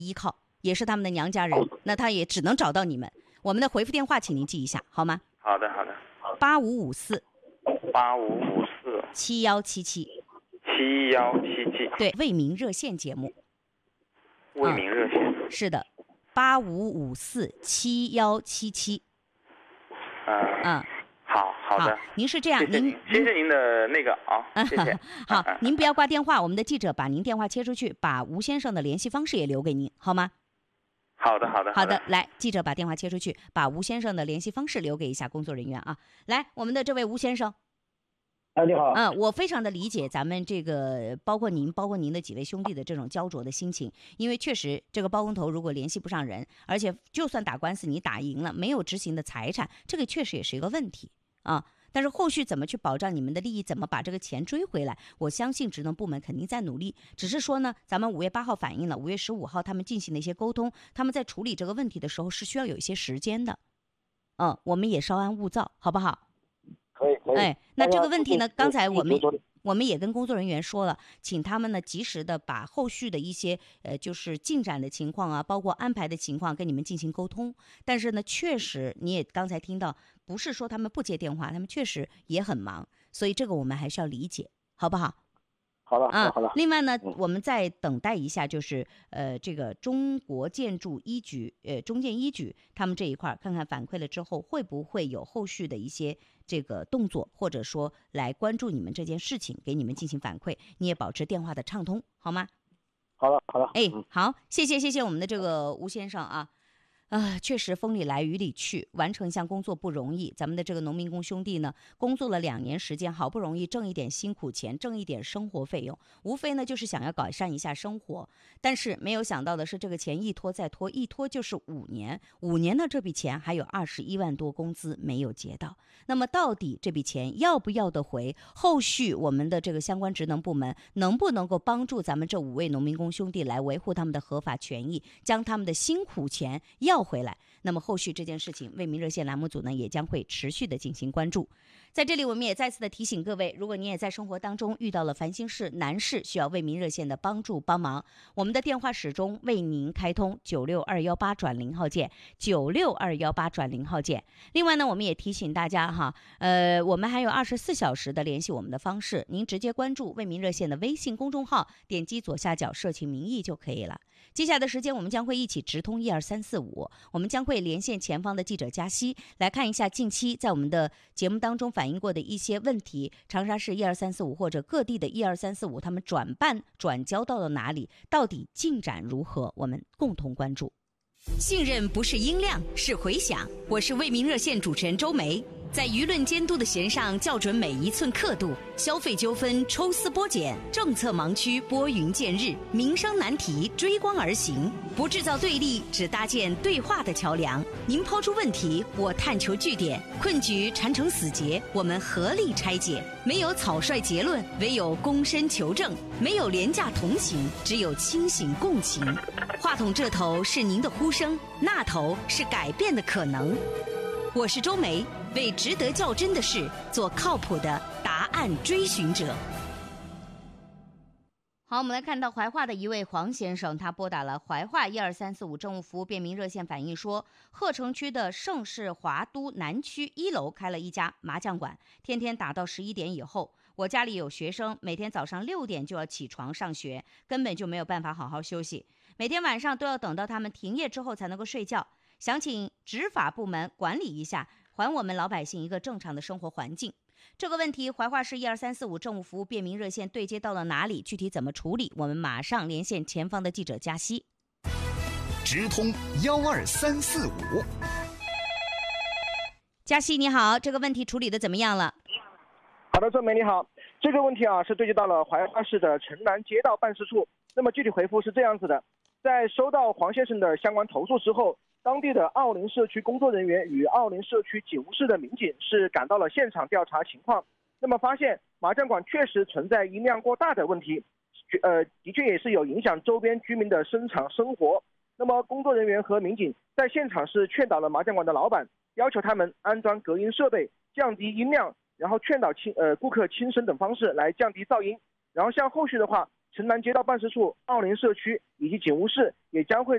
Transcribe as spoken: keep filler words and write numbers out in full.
依靠，也是他们的娘家人，那他也只能找到你们。我们的回复电话，请您记一下，好吗？ 好的，好的。 八五五四八五五四七幺七七七幺七七。 对，为民热线节目。 为民热线、 嗯、是的，八五五四七幺七七。 嗯嗯，好好的。 好，您是这样， 谢谢您谢谢您的那个啊、哦，谢谢。 好，您不要挂电话，我们的记者把您电话切出去，把吴先生的联系方式也留给您，好吗？ 好的，好的， 好的。来，记者把电话切出去，把吴先生的联系方式留给一下工作人员啊。来，我们的这位吴先生。 哎，你好。 嗯，我非常的理解咱们这个，包括您，包括您的几位兄弟的这种焦灼的心情，因为确实这个包工头如果联系不上人，而且就算打官司你打赢了，没有执行的财产，这个确实也是一个问题啊。但是后续怎么去保障你们的利益，怎么把这个钱追回来，我相信职能部门肯定在努力。只是说呢，咱们五月八号反映了，五月十五号他们进行了一些沟通，他们在处理这个问题的时候是需要有一些时间的。嗯，我们也稍安勿躁，好不好？ 可以，可以。 哎，那这个问题呢，刚才我们我们也跟工作人员说了，请他们呢及时的把后续的一些呃就是进展的情况啊，包括安排的情况跟你们进行沟通。但是呢，确实你也刚才听到，不是说他们不接电话，他们确实也很忙，所以这个我们还是要理解，好不好？ 好了， 啊， 好了。 另外呢，嗯、我们再等待一下，就是呃，这个中国建筑一局，呃，中建一局他们这一块，看看反馈了之后，会不会有后续的一些这个动作，或者说来关注你们这件事情，给你们进行反馈。你也保持电话的畅通，好吗？ 好了，好了。 哎，好，谢谢，谢谢我们的这个吴先生啊。啊，确实风里来雨里去，完成一项工作不容易。咱们的这个农民工兄弟呢，工作了两年时间，好不容易挣一点辛苦钱，挣一点生活费用，无非呢就是想要改善一下生活。但是没有想到的是，这个钱一拖再拖，一拖就是五年，五年呢这笔钱还有二十一万多工资没有结到。那么到底这笔钱要不要得回？后续我们的这个相关职能部门能不能够帮助咱们这五位农民工兄弟来维护他们的合法权益，将他们的辛苦钱要回来？那么后续这件事情，为民热线栏目组呢也将会持续的进行关注。在这里我们也再次的提醒各位，如果你也在生活当中遇到了烦心事难事，需要为民热线的帮助帮忙，我们的电话始终为您开通九六二一八转零号键，九六二一八转零号键。另外呢，我们也提醒大家哈，呃，我们还有二十四小时的联系我们的方式，您直接关注为民热线的微信公众号，点击左下角社群民意就可以了。接下来的时间，我们将会一起直通一二三四五，我们将会连线前方的记者佳熙，来看一下近期在我们的节目当中反映过的一些问题，长沙市一二三四五或者各地的一二三四五，他们转办转交到了哪里，到底进展如何，我们共同关注。信任不是音量，是回响。我是为民热线主持人周梅，在舆论监督的弦上校准每一寸刻度，消费纠纷抽丝剥茧，政策盲区拨云见日，民生难题追光而行，不制造对立，只搭建对话的桥梁。您抛出问题，我探求据点，困局缠成死结，我们合力拆解。没有草率结论，唯有躬身求证；没有廉价同行，只有清醒共情。话筒这头是您的呼声，那头是改变的可能。我是周梅，为值得较真的事做靠谱的答案追寻者。好，我们来看到怀化的一位黄先生，他拨打了怀化一二三四五政务服务便民热线反映说，鹤城区的盛世华都南区一楼开了一家麻将馆，天天打到十一点以后。我家里有学生，每天早上六点就要起床上学，根本就没有办法好好休息，每天晚上都要等到他们停业之后才能够睡觉。想请执法部门管理一下，还我们老百姓一个正常的生活环境。这个问题，怀化市一二三四五政务服务便民热线对接到了哪里？具体怎么处理？我们马上连线前方的记者佳熙。 直通幺二三四五， 佳熙你好，这个问题处理的怎么样了？ 好的，周梅你好，这个问题啊是对接到了怀化市的城南街道办事处。那么具体回复是这样子的，在收到黄先生的相关投诉之后，当地的奥林社区工作人员与奥林社区警务室的民警是赶到了现场调查情况。那么发现麻将馆确实存在音量过大的问题，呃，的确也是有影响周边居民的生产生活。那么工作人员和民警在现场是劝导了麻将馆的老板，要求他们安装隔音设备，降低音量，然后劝导亲呃顾客轻声等方式来降低噪音。然后像后续的话， 城南街道办事处、奥林社区以及警务室也将会